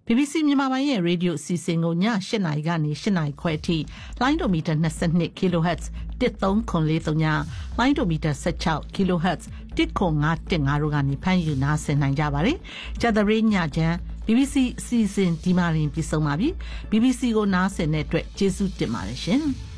BBC မြန်မာပိုင်းရဲ့ရေဒီယိုအစီအစဉ်ကိုည8:00နာရီကနေ8:00နာရီခွဲအထိလိုင်းဒိုမီတာ22 kHz 13943ညလိုင်းဒိုမီတာ16 kHz 10515တို့ကနေဖမ်းယူနားဆင်နိုင်ကြပါတယ်။ကြာသပတေးညချမ်း BBC အစီအစဉ်ဒီမှာရင်ပြီးဆုံးပါပြီ။ BBC ကိုနားဆင်တဲ့အတွက်ကျေးဇူးတင်ပါတယ်ရှင်။